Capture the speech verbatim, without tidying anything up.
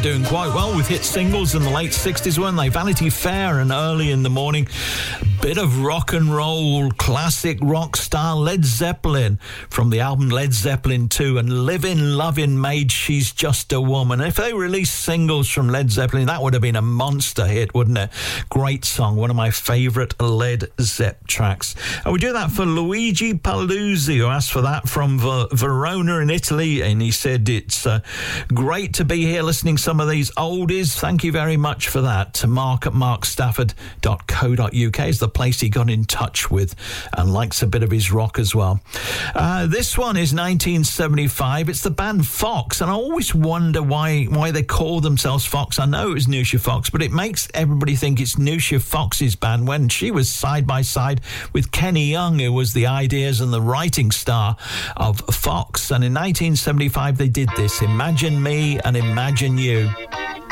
doing quite well with hit singles in the late sixties, weren't they? Vanity Fair and Early in the Morning. Bit of rock and roll, classic rock star Led Zeppelin from the album Led Zeppelin two, and Livin' Lovin' Made She's Just a Woman. If they released singles from Led Zeppelin, that would have been a monster hit, wouldn't it? Great song, one of my favourite Led Zepp tracks. And we do that for Luigi Paluzzi, who asked for that from Ver- Verona in Italy, and he said it's uh, great to be here listening some of these oldies. Thank you very much for that. Mark at mark stafford dot co dot uk is the place he got in touch with and likes a bit of his rock as well. Uh, this one is nineteen seventy-five. It's the band Fox, and I always wonder why why they call themselves Fox. I know it was Nusha Fox, but it makes everybody think it's Nusha Fox's band when she was side by side with Kenny Young, who was the ideas and the writing star of Fox. And in nineteen seventy-five they did this, Imagine Me and Imagine You.